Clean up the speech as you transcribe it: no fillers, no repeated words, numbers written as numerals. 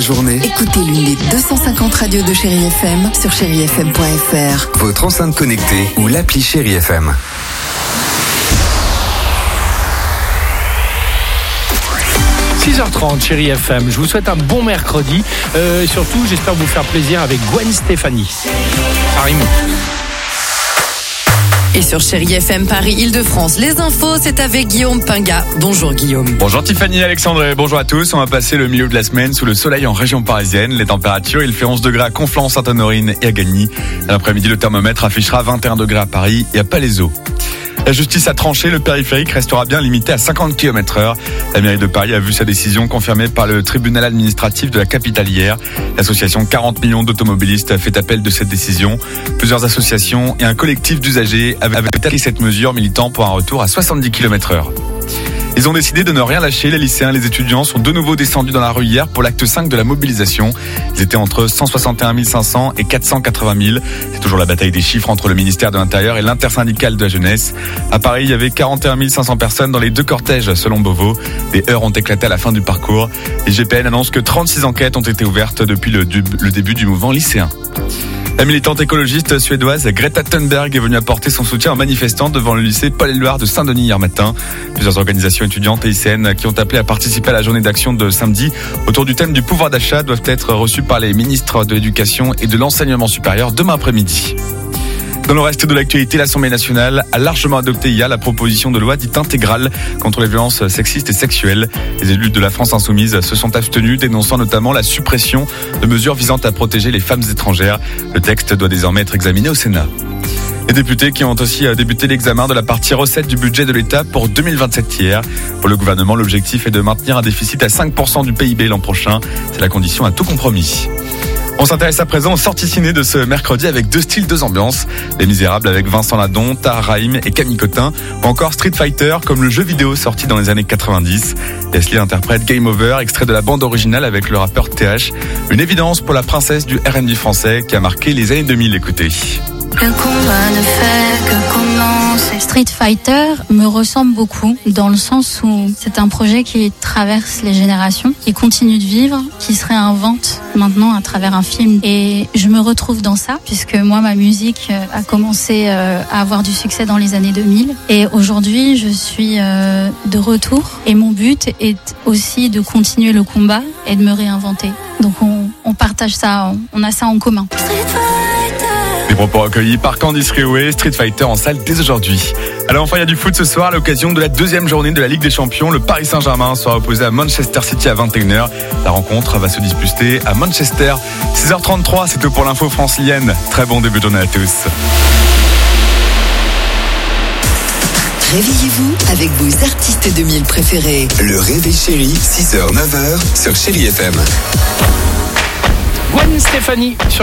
Journée. Écoutez l'une des 250 radios de Chérie FM sur chérifm.fr. Votre enceinte connectée ou l'appli Chérie FM. « 6h30, Chérie FM. Je vous souhaite un bon mercredi. Surtout, j'espère vous faire plaisir avec Gwen Stefani. Ça rime. Et sur Chérie FM Paris Île-de-France, les infos, c'est avec Guillaume Pinga. Bonjour Guillaume. Bonjour Tiffany, Alexandre et bonjour à tous. On va passer le milieu de la semaine sous le soleil en région parisienne. Les températures, il fait 11 degrés à Conflans, Sainte-Honorine et à Gagny. L'après-midi, le thermomètre affichera 21 degrés à Paris et à Palaiseau. La justice a tranché, le périphérique restera bien limité à 50 km/h. La mairie de Paris a vu sa décision confirmée par le tribunal administratif de la capitale hier. L'association 40 millions d'automobilistes a fait appel de cette décision. Plusieurs associations et un collectif d'usagers avaient établi cette mesure, militant pour un retour à 70 km/h. Ils ont décidé de ne rien lâcher. Les lycéens et les étudiants sont de nouveau descendus dans la rue hier pour l'acte 5 de la mobilisation. Ils étaient entre 161 500 et 480 000. C'est toujours la bataille des chiffres entre le ministère de l'Intérieur et l'intersyndicale de la jeunesse. À Paris, il y avait 41 500 personnes dans les deux cortèges, selon Beauvau. Des heurts ont éclaté à la fin du parcours. Les GPN annoncent que 36 enquêtes ont été ouvertes depuis le début du mouvement lycéen. La militante écologiste suédoise Greta Thunberg est venue apporter son soutien aux manifestants devant le lycée Paul-Éluard de Saint-Denis hier matin. Plusieurs organisations étudiantes et lycéennes qui ont appelé à participer à la journée d'action de samedi autour du thème du pouvoir d'achat doivent être reçues par les ministres de l'Éducation et de l'Enseignement supérieur demain après-midi. Dans le reste de l'actualité, l'Assemblée nationale a largement adopté hier la proposition de loi dite intégrale contre les violences sexistes et sexuelles. Les élus de la France insoumise se sont abstenus, dénonçant notamment la suppression de mesures visant à protéger les femmes étrangères. Le texte doit désormais être examiné au Sénat. Les députés qui ont aussi débuté l'examen de la partie recettes du budget de l'État pour 2027 hier. Pour le gouvernement, l'objectif est de maintenir un déficit à 5% du PIB l'an prochain. C'est la condition à tout compromis. On s'intéresse à présent aux sorties ciné de ce mercredi avec deux styles, deux ambiances. Les Misérables avec Vincent Ladon, Tahar Rahim et Camille Cotin, ou encore Street Fighter comme le jeu vidéo sorti dans les années 90. Leslie interprète Game Over, extrait de la bande originale avec le rappeur TH. Une évidence pour la princesse du R&B français qui a marqué les années 2000, écoutez. Le combat ne fait que commencer. Street Fighter me ressemble beaucoup dans le sens où c'est un projet qui traverse les générations, qui continue de vivre, qui se réinvente maintenant à travers un film. Et je me retrouve dans ça puisque moi, ma musique a commencé à avoir du succès dans les années 2000. Et aujourd'hui, je suis de retour. Et mon but est aussi de continuer le combat et de me réinventer. Donc on partage ça, on a ça en commun. Des propos recueillis par Candice Rioué, Street Fighter en salle dès aujourd'hui. Alors enfin, il y a du foot ce soir à l'occasion de la deuxième journée de la Ligue des Champions. Le Paris Saint-Germain sera opposé à Manchester City à 21h. La rencontre va se disputer à Manchester. 6h33, c'est tout pour l'info francilienne. Très bon début de journée à tous. Réveillez-vous avec vos artistes 2000 préférés. Le Réveil Chérie, 6h, 9h sur Chérie FM. Gwen Stefani sur